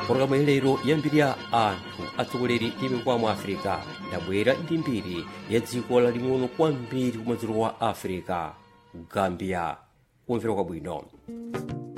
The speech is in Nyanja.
pologalamu yalero yambirira anthu atsogoleri ndi mikuwa mu africa ndabwera ndi mbiri ya dziko laling'ono kwambiri kumadzulo wa africa, gambia. Kumvera kwabwino.